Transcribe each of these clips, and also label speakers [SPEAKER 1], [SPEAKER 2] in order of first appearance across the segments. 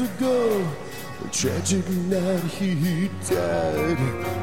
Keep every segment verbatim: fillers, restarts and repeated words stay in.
[SPEAKER 1] ago, a tragic night he died.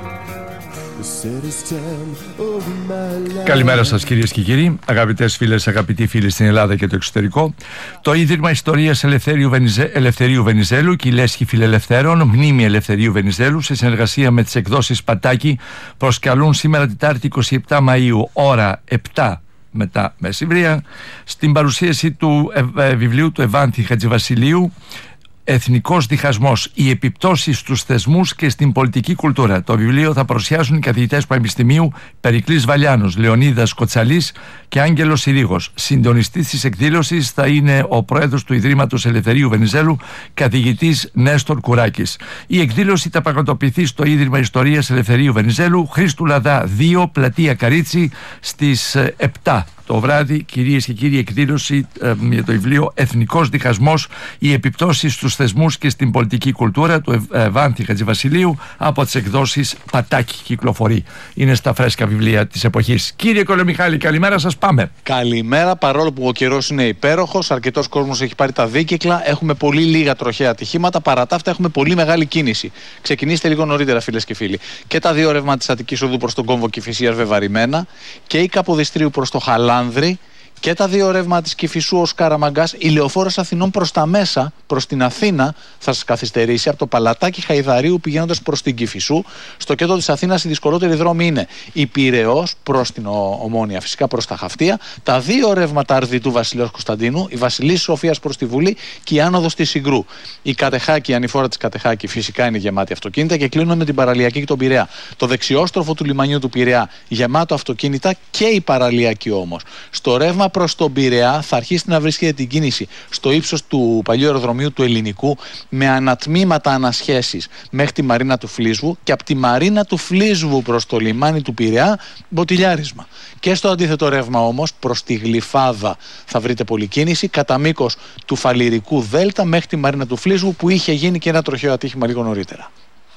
[SPEAKER 2] Καλημέρα σας κυρίες και κύριοι, αγαπητές φίλες, αγαπητοί φίλοι στην Ελλάδα και το εξωτερικό. Το Ίδρυμα Ιστορίας Ελευθερίου, Βενιζέ... Ελευθερίου Βενιζέλου και η Λέσχη Φιλελευθέρων, Μνήμη Ελευθερίου Βενιζέλου, σε συνεργασία με τις εκδόσεις Πατάκη, προσκαλούν σήμερα Τετάρτη εικοστή εβδόμη Μαΐου, ώρα επτά μετά μεσημβρία, στην παρουσίαση του ε, ε, βιβλίου του Ευάνθη Χατζηβασιλείου, Εθνικός Διχασμός, οι επιπτώσεις στους θεσμούς και στην πολιτική κουλτούρα. Το βιβλίο θα παρουσιάσουν οι καθηγητές Πανεπιστημίου Περικλής Βαλιάνος, Λεωνίδας Κοτσαλής και Άγγελος Συρίγος. Συντονιστής της εκδήλωσης θα είναι ο πρόεδρος του Ιδρύματος Ελευθερίου Βενιζέλου, καθηγητής Νέστορ Κουράκης. Η εκδήλωση θα πραγματοποιηθεί στο Ίδρυμα Ιστορίας Ελευθερίου Βενιζέλου, Χρήστου Λαδά δύο, Πλατεία Καρίτσι, στις επτά το βράδυ. Κυρίες και κύριοι, εκδήλωση ε, για το βιβλίο Εθνικός Διχασμός, οι επιπτώσεις στους θεσμούς και στην πολιτική κουλτούρα του Ευάνθη Χατζηβασιλείου, από τις εκδόσεις Πατάκη κυκλοφορεί. Είναι στα φρέσκα βιβλία της εποχής. Κύριε Κολομιχάλη, καλημέρα σας, πάμε.
[SPEAKER 3] Καλημέρα, παρόλο που ο καιρός είναι υπέροχος, αρκετός κόσμος έχει πάρει τα δίκυκλα, έχουμε πολύ λίγα τροχαία ατυχήματα, παρά τα αυτά έχουμε πολύ μεγάλη κίνηση. Ξεκινήστε λίγο νωρίτερα, φίλες και φίλοι. Και τα δύο ρεύματα της Αττικής Οδού προς τον Κόμβο Κηφισίας βεβαρημένα, και η Καποδιστρίου προς το Χαλάνδρη, και τα δύο ρεύματα της Κηφισού ως Καραμαγκάς. Η λεωφόρος Αθηνών προς τα μέσα, προς την Αθήνα, θα σας καθυστερήσει από το Παλατάκι Χαϊδαρίου πηγαίνοντας προς την Κηφισού. Στο κέντρο της Αθήνας η δυσκολότερη δρόμη είναι η Πειραιώς προς την Ομόνια, φυσικά προς τα Χαυτία. Τα δύο ρεύματα Αρδιτού Βασιλέως Κωνσταντίνου, η Βασιλής Σοφίας προς τη Βουλή και η άνοδος της Συγκρού. Η Κατεχάκη, η ανηφόρα της Κατεχάκη φυσικά είναι γεμάτη αυτοκίνητα, και κλείνουμε με την παραλιακή και τον Πειραιά. Το δεξιόστροφο του λιμανιού του Πειραιά γεμάτο αυτοκίνητα, και η παραλιακή όμως. Στο ρεύμα προς τον Πειραιά θα αρχίσει να βρίσκεται την κίνηση στο ύψος του παλιού αεροδρομίου του Ελληνικού, με ανατμήματα ανασχέσεις μέχρι τη Μαρίνα του Φλίσβου, και από τη Μαρίνα του Φλίσβου προς το λιμάνι του Πειραιά μποτιλιάρισμα. Και στο αντίθετο ρεύμα όμως προς τη Γλυφάδα θα βρείτε πολλή κίνηση κατά μήκος του Φαλιρικού Δέλτα μέχρι τη Μαρίνα του Φλίσβου, που είχε γίνει και ένα τροχαίο ατύχημα λίγο νωρίτερα.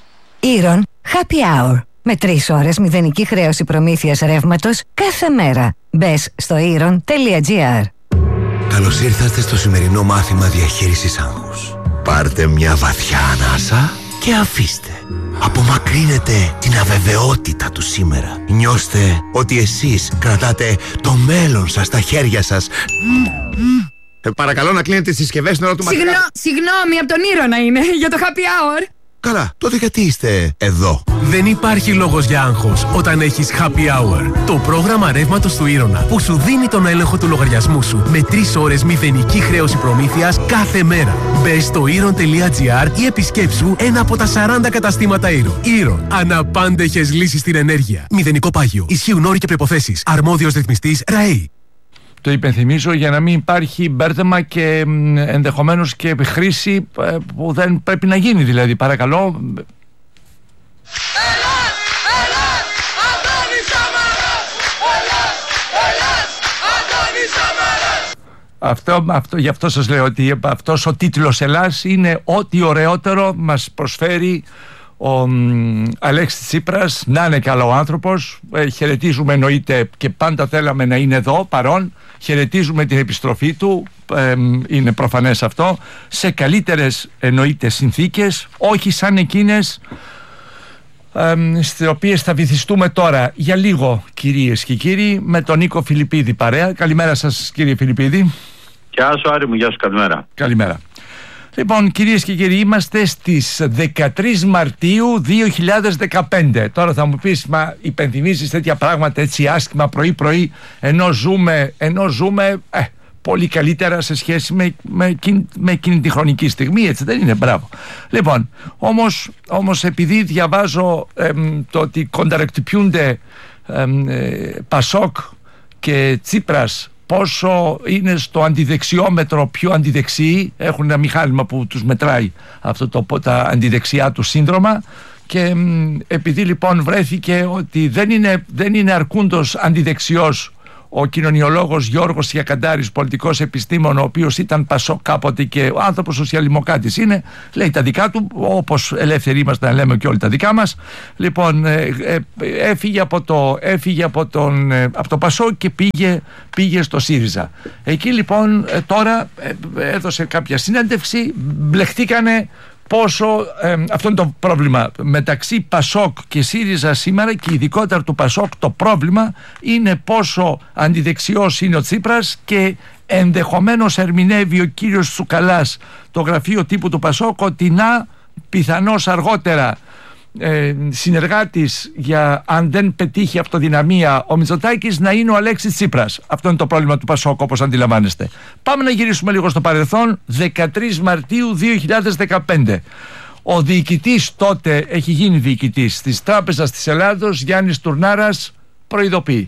[SPEAKER 4] Ήρων Happy Hour. Με τρεις ώρες μηδενική χρέωση προμήθειας ρεύματος κάθε μέρα. Μπες στο ήρων τελεία τζι άρ.
[SPEAKER 5] Καλώς ήρθατε στο σημερινό μάθημα διαχείρισης άγχους. Πάρτε μια βαθιά ανάσα και αφήστε. Απομακρύνετε την αβεβαιότητα του σήμερα. Νιώστε ότι εσείς κρατάτε το μέλλον σας στα χέρια σας. Ε, παρακαλώ να κλείνετε τις συσκευές στην ώρα του μαθήματος.
[SPEAKER 6] Συγγνώ, συγγνώμη, από τον Ήρωνα είναι, για το happy hour.
[SPEAKER 5] Καλά, τότε γιατί είστε εδώ?
[SPEAKER 7] Δεν υπάρχει λόγος για άγχος όταν έχεις Happy Hour. Το πρόγραμμα ρεύματος του Ήρωνα που σου δίνει τον έλεγχο του λογαριασμού σου με τρεις ώρες μηδενική χρέωση προμήθειας κάθε μέρα. Μπες στο ήρων τελεία τζι άρ ή επισκέψου ένα από τα σαράντα καταστήματα Ήρων. Ήρων. Αναπάντεχες λύσεις στην ενέργεια. Μηδενικό πάγιο. Ισχύουν όροι και προϋποθέσεις. Αρμόδιος ρυθμιστής ΡΑΕΗ.
[SPEAKER 2] Το υπενθυμίζω για να μην υπάρχει μπέρδεμα και ενδεχομένως και χρήση που δεν πρέπει να γίνει, δηλαδή. Παρακαλώ.
[SPEAKER 8] Ελλάς! Ελλάς! Αντώνης Σαμαράς! Ελλάς! Ελλάς! Αντώνης Σαμαράς!
[SPEAKER 2] Αυτό, αυτό, γι' αυτό σας λέω ότι αυτός ο τίτλος Ελλάς είναι ό,τι ωραιότερο μας προσφέρει ο μ, Αλέξης Τσίπρας. Να είναι καλά ο άνθρωπος, ε, χαιρετίζουμε, εννοείται, και πάντα θέλαμε να είναι εδώ παρόν, χαιρετίζουμε την επιστροφή του, ε, είναι προφανές αυτό, σε καλύτερες εννοείται συνθήκες, όχι σαν εκείνες ε, στις οποίες θα βυθιστούμε τώρα για λίγο, κυρίες και κύριοι, με τον Νίκο Φιλιππίδη παρέα. Καλημέρα σας, κύριε Φιλιππίδη.
[SPEAKER 9] Γεια σου Άρη μου, γεια σου, καλημέρα.
[SPEAKER 2] Καλημέρα. Λοιπόν, κυρίες και κύριοι, είμαστε στις δεκατρείς Μαρτίου δύο χιλιάδες δεκαπέντε. Τώρα θα μου πεις, μα υπενθυμίζεις τέτοια πράγματα έτσι άσχημα πρωί-πρωί, ενώ ζούμε, ενώ ζούμε ε, πολύ καλύτερα σε σχέση με, με, εκείνη, με εκείνη τη χρονική στιγμή, έτσι δεν είναι? Μπράβο. Λοιπόν, όμως, όμως επειδή διαβάζω ε, το ότι κονταρεκτυπιούνται ε, ε, Πασόκ και Τσίπρας, πόσο είναι στο αντιδεξιόμετρο πιο αντιδεξιοί, έχουν ένα μηχάνημα που τους μετράει αυτό το, τα αντιδεξιά του σύνδρομα, και μ, επειδή λοιπόν βρέθηκε ότι δεν είναι, δεν είναι αρκούντος αντιδεξιός ο κοινωνιολόγος Γιώργος Ιακαντάρης, πολιτικός επιστήμον, ο οποίος ήταν Πασόκ κάποτε και ο άνθρωπος σοσιαλδημοκράτης είναι, λέει τα δικά του, όπως ελεύθεροι είμαστε να λέμε και όλοι τα δικά μας. Λοιπόν, ε, ε, έφυγε, από το, έφυγε από, τον, ε, από το Πασόκ και πήγε, πήγε στο ΣΥΡΙΖΑ. Εκεί λοιπόν ε, τώρα ε, έδωσε κάποια συνέντευξη, μπλεχτήκανε. Πόσο, ε, αυτό είναι το πρόβλημα μεταξύ Πασόκ και ΣΥΡΙΖΑ σήμερα, και ειδικότερα του Πασόκ το πρόβλημα είναι πόσο αντιδεξιός είναι ο Τσίπρας, και ενδεχομένως ερμηνεύει ο κύριος Τσουκαλάς, το γραφείο τύπου του Πασόκ, ότι να πιθανώς αργότερα ε, συνεργάτης, για αν δεν πετύχει αυτοδυναμία ο Μητσοτάκης, να είναι ο Αλέξης Τσίπρας. Αυτό είναι το πρόβλημα του Πασόκ, όπως αντιλαμβάνεστε. Πάμε να γυρίσουμε λίγο στο παρελθόν. δεκατρείς Μαρτίου δύο χιλιάδες δεκαπέντε. Ο διοικητής τότε, έχει γίνει διοικητής της Τράπεζας της Ελλάδος, Γιάννης Τουρνάρας, προειδοποιεί.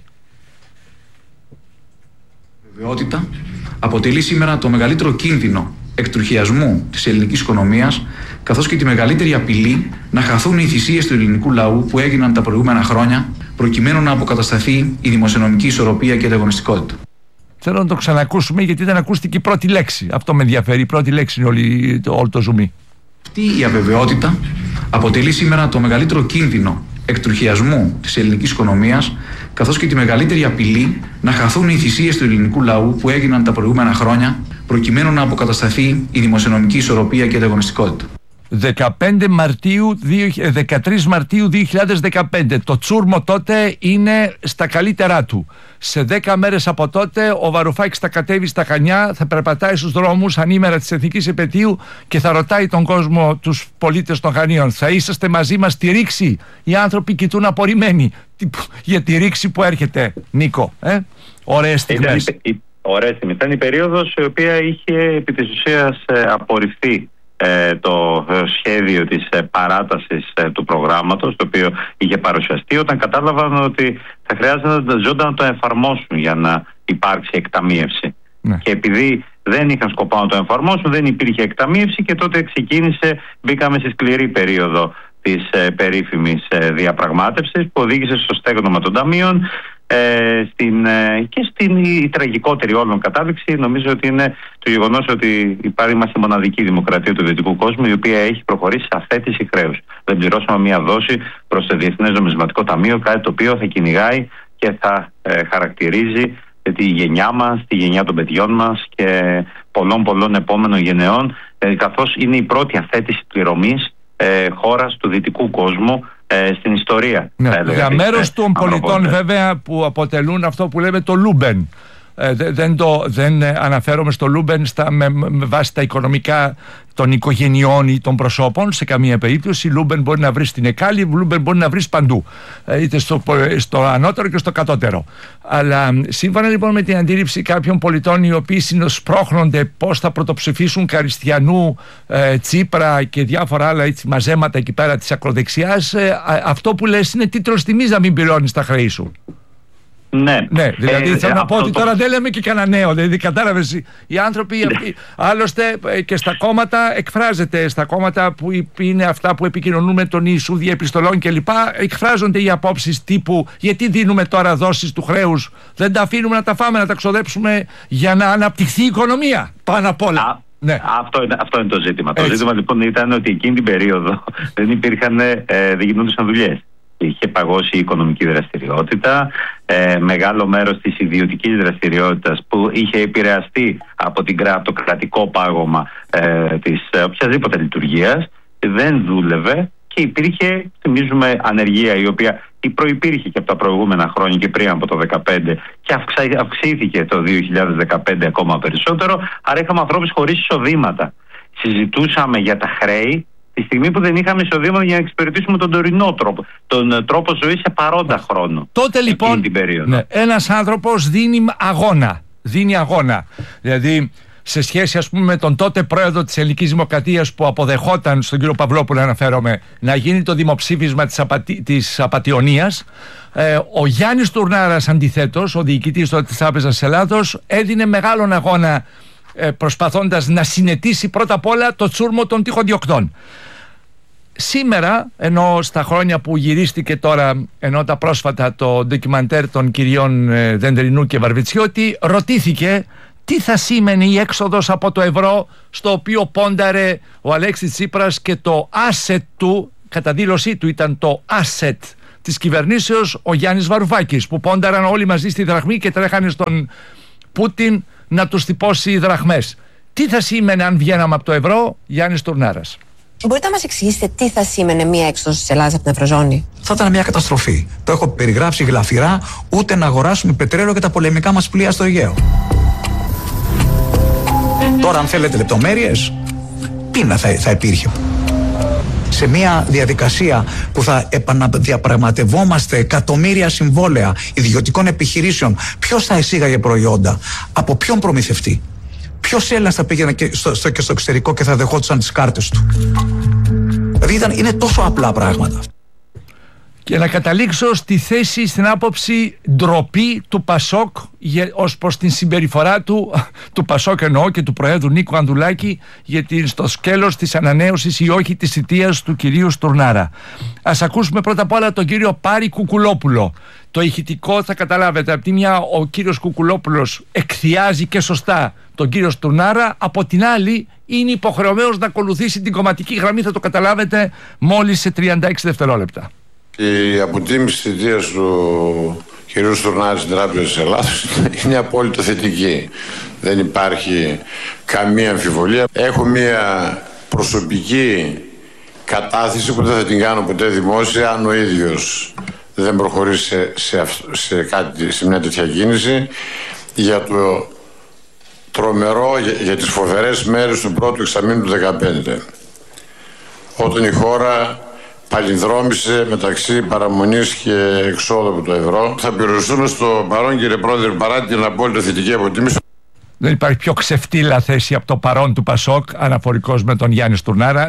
[SPEAKER 10] Η βεβαιότητα αποτελεί σήμερα το μεγαλύτερο κίνδυνο εκτροχιασμού της ελληνικής οικονομίας, καθώς και τη μεγαλύτερη απειλή να χαθούν οι θυσίες του ελληνικού λαού που έγιναν τα προηγούμενα χρόνια, προκειμένου να αποκατασταθεί η δημοσιονομική ισορροπία και η ανταγωνιστικότητα.
[SPEAKER 2] Θέλω να το ξανακούσουμε, γιατί δεν ακούστηκε η πρώτη λέξη. Αυτό με ενδιαφέρει. Η πρώτη λέξη είναι όλη, το, όλο το ζουμί.
[SPEAKER 10] Αυτή η αβεβαιότητα αποτελεί σήμερα το μεγαλύτερο κίνδυνο εκτροχιασμού της ελληνικής οικονομίας, καθώς και τη μεγαλύτερη απειλή να χαθούν οι θυσίες του ελληνικού λαού που έγιναν τα προηγούμενα χρόνια, προκειμένου να αποκατασταθεί η δημοσιονομική ισορροπία και η ανταγωνιστικότητα.
[SPEAKER 2] δεκαπέντε Μαρτίου, δεκατρείς Μαρτίου δύο χιλιάδες δεκαπέντε. Το τσούρμο τότε είναι στα καλύτερά του. Σε δέκα μέρες από τότε ο Βαρουφάκης θα κατέβει στα Χανιά, θα περπατάει στους δρόμους ανήμερα της Εθνικής Επετείου και θα ρωτάει τον κόσμο, τους πολίτες των Χανίων, θα είσαστε μαζί μας στη ρήξη? Οι άνθρωποι κοιτούν απορριμμένοι για τη ρήξη που έρχεται. Νίκο, ε? ωραίες στιγμές.
[SPEAKER 9] Ωραίες στιγμές. Ήταν η περίοδος η οποία είχε επί της ουσίας απορριφθεί το σχέδιο της παράτασης του προγράμματος, το οποίο είχε παρουσιαστεί, όταν κατάλαβαν ότι θα χρειάζεται να το εφαρμόσουν για να υπάρξει εκταμείευση. Ναι. Και επειδή δεν είχαν σκοπό να το εφαρμόσουν, δεν υπήρχε εκταμείευση, και τότε ξεκίνησε, μπήκαμε στη σκληρή περίοδο της ε, περίφημης ε, διαπραγμάτευσης, που οδήγησε στο στέγνομα των ταμείων. Ε, στην, ε, και στην η τραγικότερη όλων κατάδειξη νομίζω ότι είναι το γεγονός ότι υπάρχει, είμαστε μοναδική δημοκρατία του δυτικού κόσμου η οποία έχει προχωρήσει σε αθέτηση χρέους. Δεν πληρώσαμε μία δόση προς το Διεθνές Νομισματικό Ταμείο, κάτι το οποίο θα κυνηγάει και θα ε, χαρακτηρίζει τη γενιά μας, τη γενιά των παιδιών μας και πολλών πολλών επόμενων γενεών, ε, καθώς είναι η πρώτη αθέτηση πληρωμής ε, χώρας του δυτικού κόσμου Ε, στην ιστορία.
[SPEAKER 2] Ναι, για μέρος των πολιτών βέβαια που αποτελούν αυτό που λέμε το Λούμπεν. Ε, δεν, το, δεν αναφέρομαι στο Λούμπεν στα, με, με βάση τα οικονομικά των οικογενειών ή των προσώπων σε καμία περίπτωση. Λούμπεν μπορεί να βρει στην Εκάλη, Λούμπεν μπορεί να βρει παντού, ε, είτε στο, στο ανώτερο και στο κατώτερο. Αλλά σύμφωνα λοιπόν με την αντίληψη κάποιων πολιτών, οι οποίοι συνοσπρώχνονται πώς θα πρωτοψηφίσουν Καριστιανού, ε, Τσίπρα και διάφορα άλλα έτσι, μαζέματα εκεί πέρα της ακροδεξιάς, ε, αυτό που λες είναι τίτλος τιμής να μην πληρώνεις τα χρέη σου.
[SPEAKER 9] Ναι.
[SPEAKER 2] ναι, δηλαδή ε, θέλω ε, να πω ότι
[SPEAKER 9] το...
[SPEAKER 2] τώρα δεν λέμε και κανένα νέο. Δηλαδή, κατάλαβες, οι άνθρωποι, ναι. άλλωστε και στα κόμματα εκφράζεται, στα κόμματα που είναι αυτά που επικοινωνούμε τον Ιησούδια επιστολών κλπ. Εκφράζονται οι απόψεις τύπου γιατί δίνουμε τώρα δόσεις του χρέους, δεν τα αφήνουμε να τα φάμε, να τα ξοδέψουμε για να αναπτυχθεί η οικονομία πάνω απ' όλα. Α,
[SPEAKER 9] ναι. αυτό, είναι, αυτό είναι το ζήτημα. Έτσι. Το ζήτημα λοιπόν ήταν ότι εκείνη την περίοδο δεν υπήρχαν, ε, δεν γινόντουσαν δουλειές. Είχε παγώσει η οικονομική δραστηριότητα, ε, μεγάλο μέρος της ιδιωτικής δραστηριότητας που είχε επηρεαστεί από, την, από το κρατικό πάγωμα ε, της ε, οποιασδήποτε λειτουργίας, δεν δούλευε και υπήρχε, θυμίζουμε, ανεργία η οποία προϋπήρχε και από τα προηγούμενα χρόνια και πριν από το δύο χιλιάδες δεκαπέντε και αυξά, αυξήθηκε το δύο χιλιάδες δεκαπέντε ακόμα περισσότερο, άρα είχαμε ανθρώπους χωρίς εισοδήματα. Συζητούσαμε για τα χρέη τη στιγμή που δεν είχαμε εισοδήματα για να εξυπηρετήσουμε τον τωρινό τρόπο, τον τρόπο ζωής σε παρόντα χρόνο.
[SPEAKER 2] Τότε λοιπόν ναι, ένας άνθρωπος δίνει αγώνα, δίνει αγώνα. Δηλαδή σε σχέση ας πούμε με τον τότε πρόεδρο της Ελληνικής Δημοκρατίας που αποδεχόταν, στον κύριο Παυλόπουλο αναφέρομαι, να γίνει το δημοψήφισμα της, απατη... της Απατιωνίας, ε, ο Γιάννης Τουρνάρας αντιθέτως, ο διοικητής της Τράπεζας Ελλάδος, έδινε μεγάλον αγώνα προσπαθώντας να συνετίσει πρώτα απ' όλα το τσούρμο των τυχοδιοκτών. σήμερα, ενώ στα χρόνια που γυρίστηκε τώρα, ενώ τα πρόσφατα το ντοκιμαντέρ των κυριών ε, Δεντερινού και Βαρβιτσιώτη, ρωτήθηκε τι θα σήμαινε η έξοδος από το ευρώ, στο οποίο πόνταρε ο Αλέξης Τσίπρας, και το asset του, κατά δήλωσή του ήταν το asset της κυβερνήσεως, ο Γιάννης Βαρουφάκης, που πόνταραν όλοι μαζί στη δραχμή και τρέχανε στον Πούτιν να τους τυπώσει οι δραχμές. Τι θα σήμαινε αν βγαίναμε από το ευρώ, Γιάννης Τουρνάρας?
[SPEAKER 11] Μπορείτε να μας εξηγήσετε τι θα σήμαινε μία έξοδος της Ελλάδας από την Ευρωζώνη?
[SPEAKER 12] Θα ήταν μια καταστροφή. Το έχω περιγράψει γλαφυρά, ούτε να αγοράσουμε πετρέλαιο και τα πολεμικά μας πλοία στο Αιγαίο. Τώρα, αν θέλετε λεπτομέρειες, πείνα θα, θα υπήρχε. Σε μια διαδικασία που θα επαναδιαπραγματευόμαστε εκατομμύρια συμβόλαια ιδιωτικών επιχειρήσεων, ποιος θα εισήγαγε προϊόντα, από ποιον προμηθευτή, ποιος Έλληνας θα πήγαινε και στο, στο, και στο εξωτερικό και θα δεχόντουσαν τις κάρτες του. Δηλαδή ήταν, είναι τόσο απλά πράγματα.
[SPEAKER 2] Και να καταλήξω στη θέση, στην άποψη ντροπή του Πασόκ ως προς την συμπεριφορά του, του Πασόκ εννοώ, και του Προέδρου Νίκου Ανδουλάκη, γιατί στο σκέλος της ανανέωσης ή όχι της θητείας του κυρίου Στουρνάρα. Ας ακούσουμε πρώτα απ' όλα τον κύριο Πάρη Κουκουλόπουλο. Το ηχητικό θα καταλάβετε. Από τη μια ο κύριος Κουκουλόπουλος εκθιάζει και σωστά τον κύριο Στουρνάρα, από την άλλη είναι υποχρεωμένος να ακολουθήσει την κομματική γραμμή, θα το καταλάβετε μόλις σε τριάντα έξι δευτερόλεπτα.
[SPEAKER 13] Η αποτίμηση της θητείας του κ. Στουρνάρη στην Τράπεζα της Ελλάδας είναι απόλυτα θετική. Δεν υπάρχει καμία αμφιβολία. Έχω μια προσωπική κατάθεση που δεν θα την κάνω ποτέ δημόσια, αν ο ίδιος δεν προχωρήσει σε, σε, σε, κάτι, σε μια τέτοια κίνηση, για το τρομερό, για, για τις φοβερές μέρες του πρώτου εξαμήνου του δύο χιλιάδες δεκαπέντε, όταν η χώρα παλινδρόμησε μεταξύ παραμονής και εξόδου από το ευρώ. Θα περιοριστούμε στο παρόν, κύριε Πρόεδρε, παρά την απόλυτα θετική αποτίμηση.
[SPEAKER 2] Δεν υπάρχει πιο ξεφτύλα θέση από το παρόν του Πασόκ, αναφορικός με τον Γιάννη Στουρνάρα.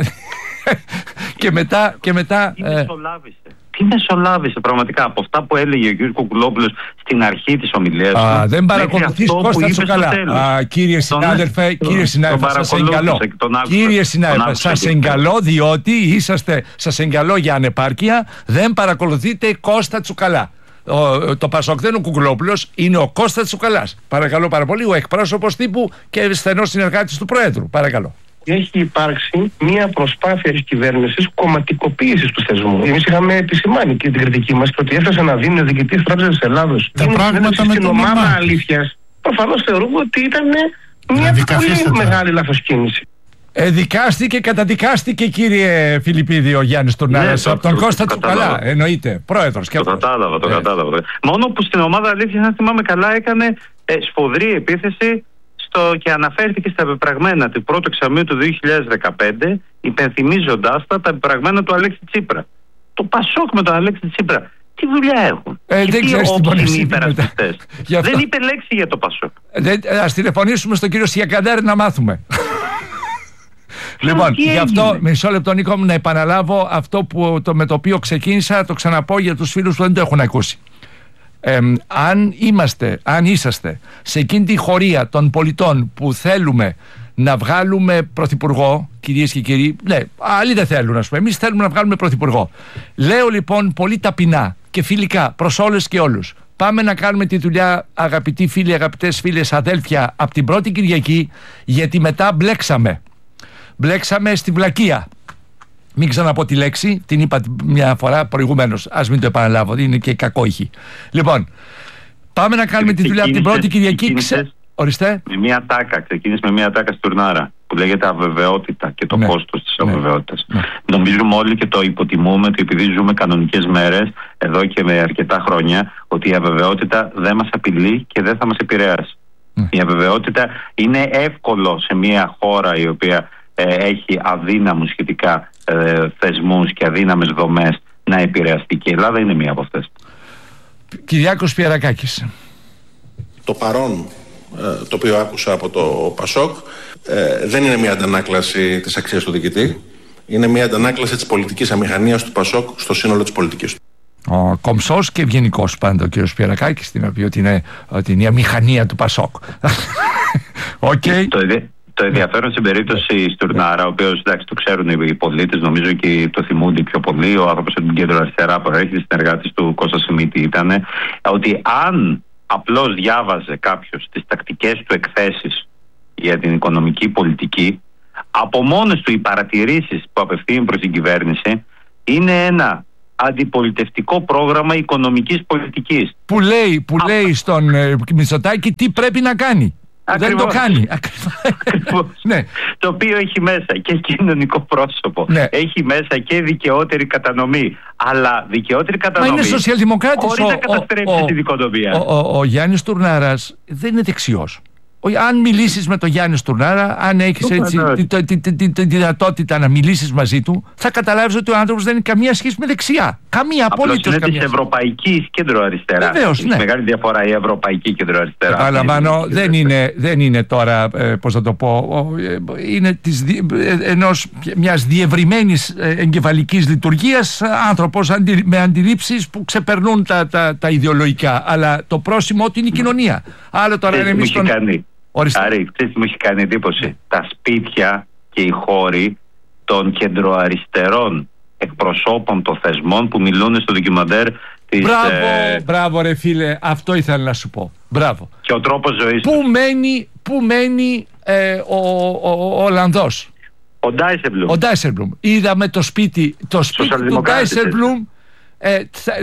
[SPEAKER 2] και μετά... Και μετά
[SPEAKER 9] τι μεσολάβησε, ε... τι μεσολάβησε πραγματικά από αυτά που έλεγε ο κ. Κουκουλόπουλος στην αρχή της ομιλίας του?
[SPEAKER 2] Α, δεν παρακολουθείς, Κώστα Τσουκαλά. Α, κύριε συνάδελφε, τον, κύριε συνάδελφε, σας εγκαλώ. Κύριε συνάδελφε, σας εγκαλώ, διότι είσαστε, σας εγκαλώ για ανεπάρκεια, δεν παρακολουθείτε Κώστα Τσουκαλά. Ο, το Πασόκ δεν είναι ο Κουκουλόπουλος, είναι ο Κώστας Τσουκαλάς. Παρακαλώ πάρα πολύ, ο εκπρόσωπος τύπου και στενός συνεργάτης του Προέδρου. Παρακαλώ.
[SPEAKER 14] Έχει υπάρξει μια προσπάθεια της κυβέρνησης κομματικοποίησης του θεσμού. Εμείς είχαμε επισημάνει και την κριτική μας ότι έφτασε να δίνει ο διοικητής Τράπεζας της Ελλάδος
[SPEAKER 15] τα πράγματα με
[SPEAKER 14] στην
[SPEAKER 15] τον
[SPEAKER 14] ομάδα αλήθειας. Προφανώς θεωρούμε ότι ήταν μια πολύ μεγάλη λαθοσκίνηση.
[SPEAKER 2] Εδικάστηκε, καταδικάστηκε, κύριε Φιλιππίδη, ο Γιάννης Τουρνάρας, ναι, από τον Κώστα Τσουκαλά, εννοείται, πρόεδρος.
[SPEAKER 9] Το κατάλαβα, το κατάλαβα. Μόνο που στην ομάδα αλήθειας, αν θυμάμαι καλά, έκανε ε, σφοδρή επίθεση στο, και αναφέρθηκε στα πεπραγμένα του πρώτου εξαμήνου του δύο χιλιάδες δεκαπέντε, υπενθυμίζοντάς τα τα πεπραγμένα του Αλέξη Τσίπρα. Το Πασόκ με τον Αλέξη Τσίπρα, τι δουλειά έχουν?
[SPEAKER 2] Ε,
[SPEAKER 9] και
[SPEAKER 2] δεν
[SPEAKER 9] τι
[SPEAKER 2] ξέρεις
[SPEAKER 9] όψιμοι υπερασπιστές. Δεν είπε λέξη για το Πασόκ.
[SPEAKER 2] Ε, ας τηλεφωνήσουμε στον κύριο Σιακαντάρη να μάθουμε. Λοιπόν, γι' αυτό μισό λεπτό, Νίκο μου, να επαναλάβω αυτό που, το, με το οποίο ξεκίνησα, το ξαναπώ για τους φίλους που δεν το έχουν ακούσει. Ε, αν είμαστε, αν είσαστε σε εκείνη τη χωρία των πολιτών που θέλουμε να βγάλουμε πρωθυπουργό, κυρίες και κύριοι, ναι, άλλοι δεν θέλουν, ας πούμε, εμείς θέλουμε να βγάλουμε πρωθυπουργό. Λέω λοιπόν πολύ ταπεινά και φιλικά προς όλες και όλους, πάμε να κάνουμε τη δουλειά, αγαπητοί φίλοι, αγαπητές φίλες, αδέλφια, από την πρώτη Κυριακή, γιατί μετά μπλέξαμε. Μπλέξαμε στη βλακεία. Μην ξαναπώ τη λέξη, την είπα μια φορά προηγουμένως. Ας μην το επαναλάβω, είναι και κακόηχη. Λοιπόν, πάμε να κάνουμε τη δουλειά από την πρώτη Κυριακή. Ξε... Οριστέ.
[SPEAKER 9] Με μια τάκα, ξεκίνησε με μια τάκα Στουρνάρα που λέγεται αβεβαιότητα και το ναι. κόστος της ναι. αβεβαιότητας. Ναι. Νομίζουμε όλοι και το υποτιμούμε ότι επειδή ζούμε κανονικές μέρες εδώ και με αρκετά χρόνια, ότι η αβεβαιότητα δεν μας απειλεί και δεν θα μας επηρεάσει. Ναι. Η αβεβαιότητα είναι εύκολο σε μια χώρα η οποία ε, έχει αδύναμους σχετικά ε, θεσμούς και αδύναμες δομές να επηρεαστεί, και η Ελλάδα είναι μία από αυτές.
[SPEAKER 2] Κυριάκος Πιερακάκης.
[SPEAKER 16] Το παρόν το οποίο άκουσα από το Πασόκ δεν είναι μια αντανάκλαση της αξίας του διοικητή, είναι μια αντανάκλαση της πολιτικής αμηχανίας του Πασόκ στο σύνολο της πολιτικής του.
[SPEAKER 2] Ο κομψός και ευγενικός πάντα ο κύριος Πιερακάκης, την οποία ότι είναι, ότι είναι η αμηχανία του Πασόκ. Okay.
[SPEAKER 9] Το, Το ενδιαφέρον στην περίπτωση Στουρνάρα, ο οποίος εντάξει το ξέρουν οι πολίτες, νομίζω και το θυμούνται πιο πολύ, ο άνθρωπος από την κέντρο αριστερά προέρχεται, συνεργάτης του Κώστα Σιμίτη ήταν, ότι αν απλώς διάβαζε κάποιος τις τακτικές του εκθέσεις για την οικονομική πολιτική, από μόνες του οι παρατηρήσεις που απευθύνει προς την κυβέρνηση είναι ένα αντιπολιτευτικό πρόγραμμα οικονομικής πολιτικής.
[SPEAKER 2] Που λέει, που λέει στον ε, Μητσοτάκη τι πρέπει να κάνει. Ακριβώς. Δεν το κάνει.
[SPEAKER 9] Ακριβώς.
[SPEAKER 2] Ναι.
[SPEAKER 9] Το οποίο έχει μέσα και κοινωνικό πρόσωπο. Ναι. Έχει μέσα και δικαιότερη κατανομή. Αλλά δικαιότερη κατανομή.
[SPEAKER 2] Μα είναι σοσιαλδημοκράτης.
[SPEAKER 9] Χωρίς να καταστρέψει την οικονομία.
[SPEAKER 2] Ο, ο, ο, ο Γιάννης Τουρνάρας δεν είναι δεξιός. Αν μιλήσεις με τον Γιάννη Στουρνάρα, αν έχεις έτσι, τη, τη, τη, τη, τη δυνατότητα να μιλήσεις μαζί του, θα καταλάβεις ότι ο άνθρωπος δεν έχει καμία σχέση με δεξιά. Καμία, απολύτως
[SPEAKER 9] είναι
[SPEAKER 2] καμία.
[SPEAKER 9] Είναι της ευρωπαϊκής κέντρο-αριστερά.
[SPEAKER 2] Βεβαίως, ναι.
[SPEAKER 9] Μεγάλη διαφορά η ευρωπαϊκή κέντρο-αριστερά.
[SPEAKER 2] Επαναλαμβάνω, δεν είναι, δεν είναι τώρα, ε, πώς θα το πω, είναι της, ε, ενός, μιας διευρυμένης ε, εγκεφαλικής λειτουργίας άνθρωπος αντι, με αντιλήψεις που ξεπερνούν τα, τα, τα ιδεολογικά. Αλλά το πρόσημο του είναι η κοινωνία. Άλλο τώρα είναι εμείς τον...
[SPEAKER 9] Άρη, ξέρεις τι μου έχει κάνει εντύπωση? Τα σπίτια και οι χώροι των κεντροαριστερών εκπροσώπων των θεσμών που μιλούν στο ντοκιμαντέρ της...
[SPEAKER 2] Μπράβο,
[SPEAKER 9] ε...
[SPEAKER 2] μπράβο ρε φίλε, αυτό ήθελα να σου πω. Μπράβο.
[SPEAKER 9] Και ο τρόπος ζωής
[SPEAKER 2] Πού
[SPEAKER 9] τους.
[SPEAKER 2] μένει, πού μένει ε, ο, ο, ο Ολλανδός?
[SPEAKER 9] Ο Ντάισελμπλουμ.
[SPEAKER 2] Ο Ντάισελμπλουμ. Είδαμε το σπίτι, το σπίτι του Ντάισελμπλουμ ε,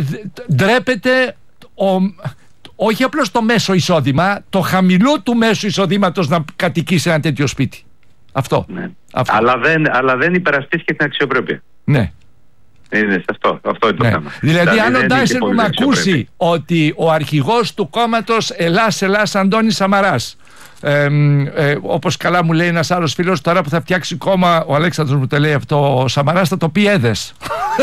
[SPEAKER 2] ντρέπεται ο... όχι απλώς το μέσο εισόδημα, το χαμηλό του μέσου εισοδήματος να κατοικεί σε ένα τέτοιο σπίτι. Αυτό.
[SPEAKER 9] Ναι.
[SPEAKER 2] αυτό.
[SPEAKER 9] Αλλά, δεν, αλλά δεν υπερασπίσει και την αξιοπρέπεια.
[SPEAKER 2] Ναι.
[SPEAKER 9] Είναι αυτό, αυτό είναι το
[SPEAKER 2] ναι.
[SPEAKER 9] θέμα.
[SPEAKER 2] Δηλαδή, δηλαδή αν ο
[SPEAKER 9] Ντάισελμπλουμ
[SPEAKER 2] ακούσει ότι ο αρχηγός του κόμματος Ελλάς Ελλάς Αντώνης Σαμαράς, Ε, ε, όπως καλά μου λέει ένας άλλος φίλος, τώρα που θα φτιάξει κόμμα, ο Αλέξανδρος μου το λέει αυτό, ο Σαμαράς θα το πει έδες.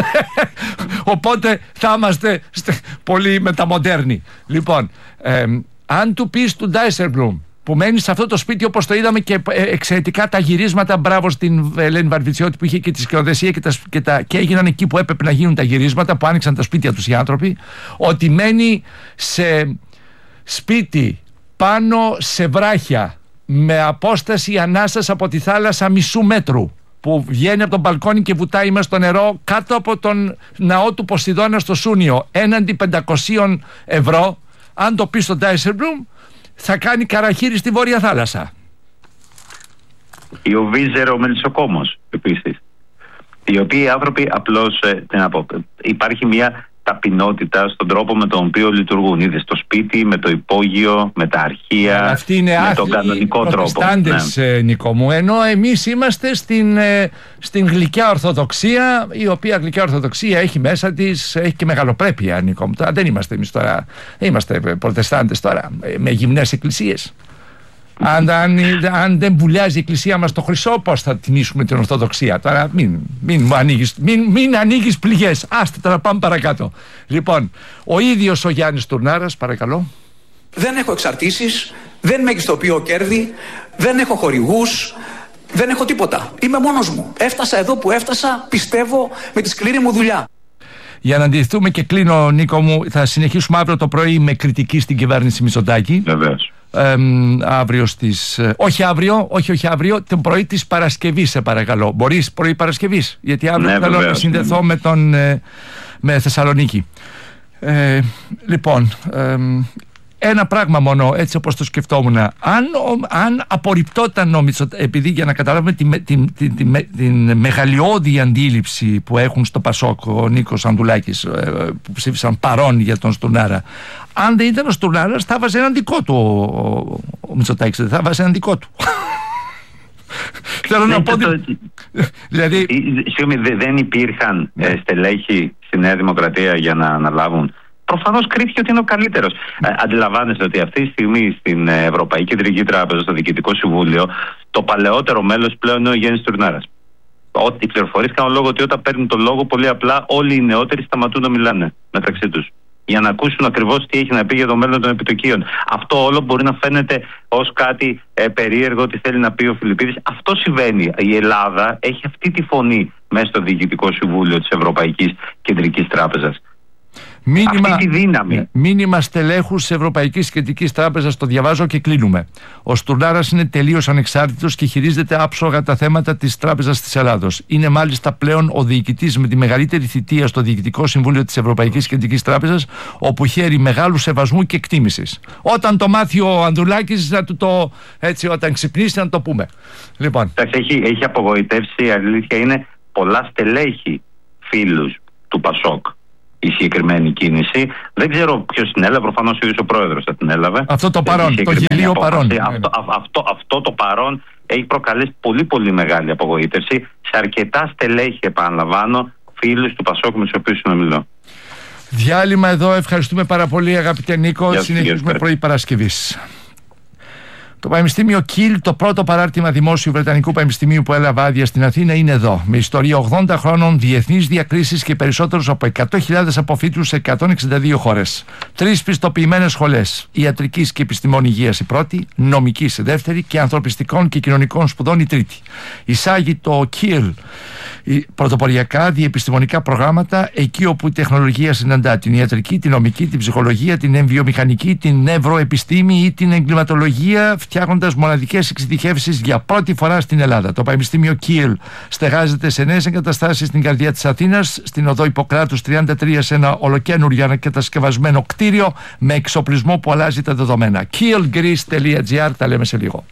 [SPEAKER 2] Οπότε θα είμαστε πολύ μεταμοντέρνοι. Λοιπόν, ε, αν του πεις του Ντάισελμπλουμ που μένει σε αυτό το σπίτι, όπως το είδαμε και εξαιρετικά τα γυρίσματα, μπράβο στην Ελένη Βαρβιτσιώτη που είχε και τη σκηνοθεσία και, τα, και, τα, και έγιναν εκεί που έπρεπε να γίνουν τα γυρίσματα, που άνοιξαν τα σπίτια τους οι άνθρωποι, ότι μένει σε σπίτι πάνω σε βράχια με απόσταση ανάσας από τη θάλασσα μισού μέτρου, που βγαίνει από τον μπαλκόνι και βουτάει μέσα στο νερό κάτω από τον ναό του Ποσειδώνα στο Σούνιο, έναντι πεντακόσια ευρώ. Αν το πει στον Ντάισελμπλουμ, θα κάνει καραχύρι στη Βόρεια Θάλασσα.
[SPEAKER 9] Ή ο Βίζερο Μελισσοκόμος επίσης, οι οποίοι άνθρωποι απλώς ε, τι να πω, υπάρχει μια ταπεινότητα στον τρόπο με τον οποίο λειτουργούν. Είδες στο σπίτι, με το υπόγειο, με τα αρχεία,
[SPEAKER 2] αυτή είναι
[SPEAKER 9] με τον κανονικό τρόπο.
[SPEAKER 2] Ναι. Νίκο μου, ενώ εμείς είμαστε στην, στην γλυκιά Ορθοδοξία, η οποία γλυκιά Ορθοδοξία έχει μέσα της, έχει και μεγαλοπρέπεια, Νίκο μου. Δεν είμαστε εμείς τώρα, είμαστε προτεστάντες τώρα, με γυμνές εκκλησίες. Αν, αν, αν δεν βουλιάζει η εκκλησία μας το χρυσό, πώς θα τιμήσουμε την Ορθοδοξία? Τώρα μην, μην, μου ανοίγεις, μην, μην ανοίγεις πληγές. Άστε τώρα, πάμε παρακάτω. Λοιπόν, ο ίδιος ο Γιάννης Τουρνάρας, παρακαλώ.
[SPEAKER 12] Δεν έχω εξαρτήσεις, δεν μεγιστοποιώ κέρδη, δεν έχω χορηγούς, δεν έχω τίποτα. Είμαι μόνος μου. Έφτασα εδώ που έφτασα, πιστεύω, με τη σκληρή μου δουλειά.
[SPEAKER 2] Για να αντιθούμε και κλείνω, Νίκο μου, θα συνεχίσουμε αύριο το πρωί με κριτική στην κυβέρνηση Μητσοτάκη.
[SPEAKER 9] Βεβαίως.
[SPEAKER 2] Ε, αύριο στις... Ε, όχι αύριο, όχι, όχι αύριο, την πρωί της Παρασκευής, σε παρακαλώ. Μπορείς πρωί Παρασκευής? Γιατί αύριο ναι, θέλω βεβαίως, να συνδεθώ ναι. με, τον, ε, με Θεσσαλονίκη. Ε, λοιπόν, ε, ένα πράγμα μόνο, έτσι όπως το σκεφτόμουν. Αν, αν απορριπτόταν ο Μητσοτάκης, επειδή για να καταλάβουμε την, την, την, την, την μεγαλειώδη αντίληψη που έχουν στο Πασόκ ο Νίκος Ανδουλάκης, που ψήφισαν παρόν για τον Στουρνάρα, αν δεν ήταν ο Στουρνάρας θα βάζει έναν δικό του ο, ο, ο Μητσοτάκης, δεν θα βάζει έναν δικό του. Θέλω να πω ότι... δηλαδή...
[SPEAKER 9] Συγγνώμη, δεν υπήρχαν ε, στελέχη στη Νέα Δημοκρατία για να αναλάβουν. Προφανώς κρίθηκε ότι είναι ο καλύτερος. Ε, αντιλαμβάνεστε ότι αυτή τη στιγμή στην Ευρωπαϊκή Κεντρική Τράπεζα, στο Διοικητικό Συμβούλιο, το παλαιότερο μέλος πλέον είναι ο Γιάννης Τουρνάρας. Ότι οι πληροφορίες κάνουν λόγο ότι όταν παίρνουν τον λόγο, πολύ απλά όλοι οι νεότεροι σταματούν να μιλάνε μεταξύ τους, για να ακούσουν ακριβώς τι έχει να πει για το μέλλον των επιτοκίων. Αυτό όλο μπορεί να φαίνεται ως κάτι ε, περίεργο, ότι θέλει να πει ο Φιλιππίδης. Αυτό συμβαίνει. Η Ελλάδα έχει αυτή τη φωνή μέσα στο Διοικητικό Συμβούλιο της Ευρωπαϊκής Κεντρικής Τράπεζας.
[SPEAKER 2] Μήνυμα,
[SPEAKER 15] αυτή τη δύναμη.
[SPEAKER 2] Μήνυμα στελέχους της Ευρωπαϊκής Κεντρικής Τράπεζας, το διαβάζω και κλείνουμε. Ο Στουρνάρας είναι τελείως ανεξάρτητος και χειρίζεται άψογα τα θέματα της Τράπεζας της Ελλάδος. Είναι μάλιστα πλέον ο διοικητής με τη μεγαλύτερη θητεία στο Διοικητικό Συμβούλιο της Ευρωπαϊκής Κεντρικής Τράπεζας, όπου χαίρει μεγάλου σεβασμού και εκτίμησης. Όταν το μάθει ο Ανδρουλάκης, να του το, έτσι, όταν ξυπνήσει, να το πούμε. Λοιπόν.
[SPEAKER 15] Έχει, έχει απογοητεύσει, η αλήθεια είναι, πολλά στελέχη φίλους του Πασόκ η συγκεκριμένη κίνηση. Δεν ξέρω ποιος την έλαβε, προφανώς ο ίδιος ο πρόεδρος θα την έλαβε.
[SPEAKER 2] Αυτό το παρόν, το γελίο παρόν.
[SPEAKER 15] Αυτό, αυτό, αυτό το παρόν έχει προκαλέσει πολύ πολύ μεγάλη απογοήτευση σε αρκετά στελέχη, επαναλαμβάνω, φίλους του Πασόκ με τους οποίους συνομιλώ.
[SPEAKER 2] Διάλειμμα εδώ, ευχαριστούμε πάρα πολύ αγαπητέ Νίκο. Συνεχίζουμε πρωί Παρασκευής. Το Πανεπιστήμιο Κιλ, το πρώτο παράρτημα δημόσιου Βρετανικού Πανεπιστημίου που έλαβε άδεια στην Αθήνα, είναι εδώ. Με ιστορία ογδόντα χρόνων, διεθνείς διακρίσεις και περισσότερους από εκατό χιλιάδες αποφύτους σε εκατόν εξήντα δύο χώρες. Τρεις πιστοποιημένες σχολές. Ιατρικής και επιστημών υγείας η πρώτη, νομικής η δεύτερη και ανθρωπιστικών και κοινωνικών σπουδών η τρίτη. Εισάγει το Κιλ πρωτοποριακά διεπιστημονικά προγράμματα εκεί όπου η τεχνολογία συναντά την ιατρική, την νομική, την ψυχολογία, την εμβιομηχανική, την νευροεπιστήμη ή την εγκληματολογία, φτιάχνοντας μοναδικές εξειδικεύσεις για πρώτη φορά στην Ελλάδα. Το Πανεπιστήμιο Κιλ στεγάζεται σε νέες εγκαταστάσεις στην καρδιά της Αθήνας, στην οδό Ιπποκράτους τριάντα τρία, σε ένα ολοκαίνουργιο ανακατασκευασμένο κτίριο με εξοπλισμό που αλλάζει τα δεδομένα. κιλ γκρις τελεία τζι άρ, τα λέμε σε λίγο.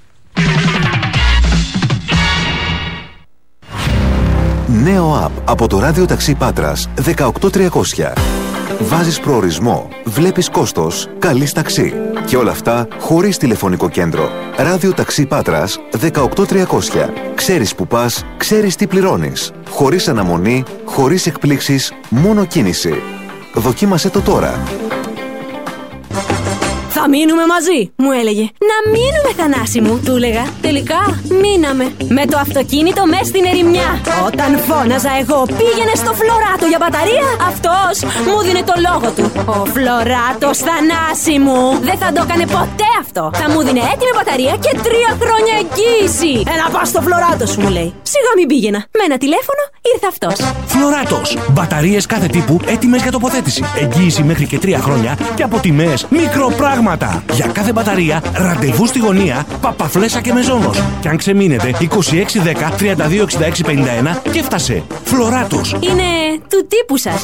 [SPEAKER 17] Νέο app από το ράδιο ταξί Πάτρας δεκαοκτώ τριακόσια. Βάζεις προορισμό, βλέπεις κόστος, καλείς ταξί. Και όλα αυτά χωρίς τηλεφωνικό κέντρο. Ράδιο ταξί Πάτρας δεκαοκτώ τριακόσια. Ξέρεις που πας, ξέρεις τι πληρώνεις. Χωρίς αναμονή, χωρίς εκπλήξεις, μόνο κίνηση. Δοκίμασέ το τώρα.
[SPEAKER 18] Θα μείνουμε μαζί, μου έλεγε. Να μείνουμε, Θανάση μου, του έλεγα. Τελικά μείναμε. Με το αυτοκίνητο μες στην ερημιά. Όταν φώναζα εγώ πήγαινε στο Φλωράτο για μπαταρία, αυτός μου δίνε το λόγο του. Ο Φλωράτος, Θανάση μου, δεν θα το έκανε ποτέ αυτό. Θα μου δίνε έτοιμη μπαταρία και τρία χρόνια εγγύηση. Ένα πας στο Φλωράτο σου, μου λέει. Σιγά μην πήγαινα. Με ένα τηλέφωνο ήρθε αυτός.
[SPEAKER 19] Φλωράτος. Μπαταρίες κάθε τύπου έτοιμες για τοποθέτηση. Εγγύηση μέχρι και τρία χρόνια και από τιμές μικροπράγματα. Για κάθε μπαταρία, ραντεβού στη γωνία, Παπαφλέσσα και Μεζόνος. Και αν ξεμείνετε, είκοσι έξι δέκα τριάντα δύο εξήντα έξι πενήντα ένα και έφτασε. Φλωράτος.
[SPEAKER 18] Είναι του τύπου σας.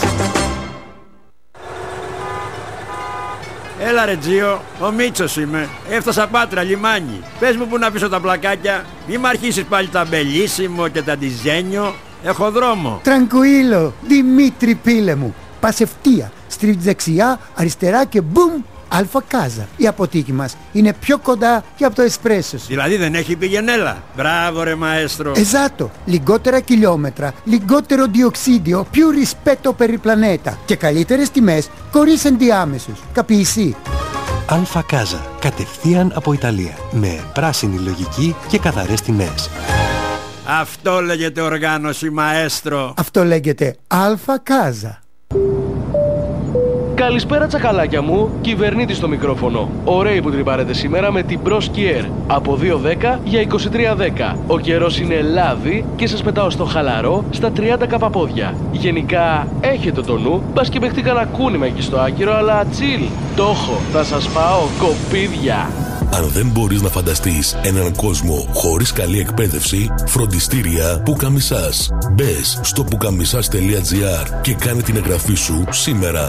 [SPEAKER 20] Έλα ρε Τζίο, ο Μίτσος είμαι. Έφτασα Πάτρα, λιμάνι. Πες μου που να αφήσω τα πλακάκια. Μη μ' αρχίσεις πάλι τα μπελίσιμο και τα ντιζένιο. Έχω δρόμο.
[SPEAKER 21] Τραγκουίλο, Δημήτρη πίλε μου. Πας ευθεία, στρίβεις δεξιά, αριστερά και μπουμ, Αλφα Κάζα. Η αποθήκη μας είναι πιο κοντά και από το εσπρέσο σου.
[SPEAKER 20] Δηλαδή δεν έχει πηγενέλα. Μπράβο ρε μαέστρο.
[SPEAKER 21] Εζάτο. Λιγότερα χιλιόμετρα, λιγότερο διοξίδιο, più rispetto per il pianeta. Και καλύτερες τιμές, χωρίς ενδιάμεσους. Καπιεισί.
[SPEAKER 22] Αλφα Κάζα. Κατευθείαν από Ιταλία. Με πράσινη λογική και καθαρές τιμές.
[SPEAKER 20] Αυτό λέγεται οργάνωση μαέστρο.
[SPEAKER 21] Αυτό λέγεται Αλφα Κάζα.
[SPEAKER 23] Καλησπέρα τσακαλάκια μου, κυβερνήτης στο μικρόφωνο. Ωραίοι που τρυπάρετε σήμερα με την Bros Kier. Από δύο δέκα για είκοσι τρία δέκα. Ο καιρός είναι λάδι και σας πετάω στο χαλαρό στα τριάντα καπαπόδια. Γενικά έχετε το νου, μπας και παιχτεί κανένα κούνημα εκεί στο άκυρο, αλλά chill. Το έχω, θα σας πάω κοπίδια.
[SPEAKER 24] Αν δεν μπορείς να φανταστείς έναν κόσμο χωρίς καλή εκπαίδευση, φροντιστήρια Πουκαμισάς. Μπες στο πουκαμισάς τελεία τζι άρ και κάνε την εγγραφή σου σήμερα.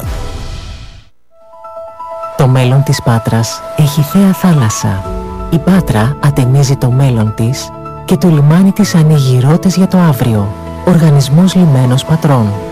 [SPEAKER 25] Το μέλλον της Πάτρας έχει θέα θάλασσα. Η Πάτρα ατενίζει το μέλλον της και το λιμάνι της ανοίγει ρότες για το αύριο. Οργανισμός Λιμένος Πατρών.